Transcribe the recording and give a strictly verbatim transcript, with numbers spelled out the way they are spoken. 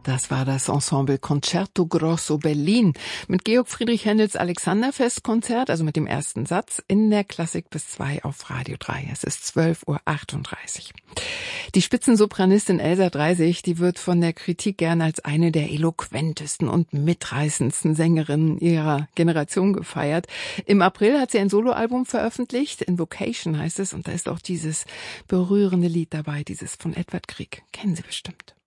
Das war das Ensemble Concerto Grosso Berlin mit Georg Friedrich Händels Alexanderfestkonzert, also mit dem ersten Satz in der Klassik bis zwei auf Radio drei. Es ist zwölf Uhr achtunddreißig. Die Spitzensopranistin Elsa Dreisig, die wird von der Kritik gern als eine der eloquentesten und mitreißendsten Sängerinnen ihrer Generation gefeiert. Im April hat sie ein Soloalbum veröffentlicht, Invocation heißt es, und da ist auch dieses berührende Lied dabei, dieses von Edvard Grieg. Kennen Sie bestimmt.